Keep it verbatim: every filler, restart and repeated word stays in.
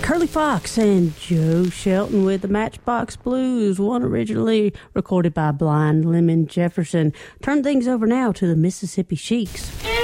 Curly Fox and Joe Shelton with the Matchbox Blues, one originally recorded by Blind Lemon Jefferson. Turn things over now to the Mississippi Sheiks.